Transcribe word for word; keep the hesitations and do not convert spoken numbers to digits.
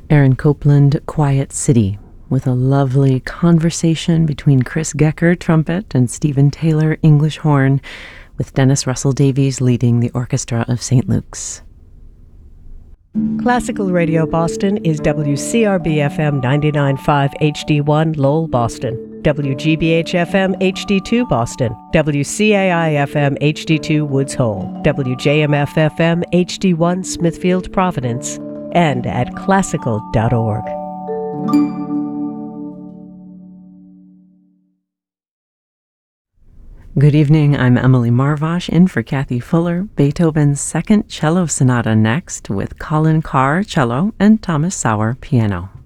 Aaron Copland, Quiet City, with a lovely conversation between Chris Gecker, trumpet, and Stephen Taylor, English horn, with Dennis Russell Davies leading the Orchestra of Saint Luke's. Classical Radio Boston is W C R B F M ninety-nine point five H D one Lowell, Boston, W G B H F M H D two Boston, W C A I F M H D two Woods Hole, W J M F F M H D one Smithfield, Providence, and at classical dot org. Good evening, I'm Emily Marvosh in for Kathy Fuller. Beethoven's Second Cello Sonata next with Colin Carr, cello, and Thomas Sauer, piano.